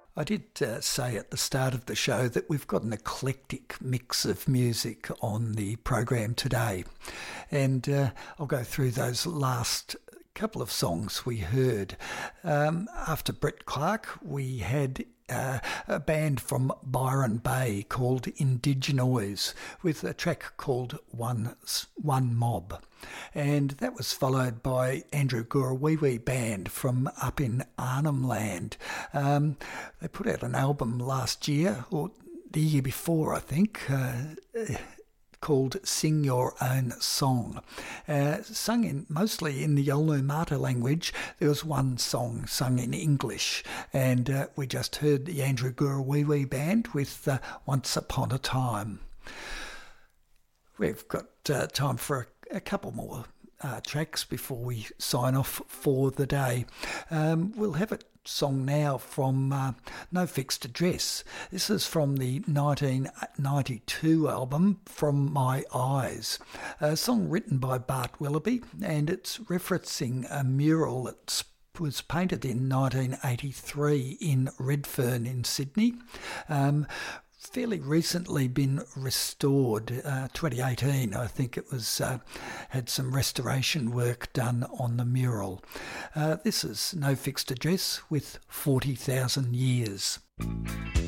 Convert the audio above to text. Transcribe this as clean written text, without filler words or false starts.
I did say at the start of the show that we've got an eclectic mix of music on the program today. And I'll go through those last couple of songs we heard. After Brett Clark, we had a band from Byron Bay called Indigenoise with a track called One Mob. And that was followed by Andrew Gurawiwi Band from up in Arnhem Land. They put out an album last year, or the year before, I think, called Sing Your Own Song. Sung mostly in the Yolngu language. There was one song sung in English, and we just heard the Andrew Gurawiwi Band with Once Upon a Time. We've got time for a couple more tracks before we sign off for the day. We'll have a song now from No Fixed Address. This is from the 1992 album From My Eyes, a song written by Bart Willoughby, and it's referencing a mural that was painted in 1983 in Redfern in Sydney. Fairly recently been restored, 2018 I think it was, had some restoration work done on the mural. This is No Fixed Address with 40,000 Years.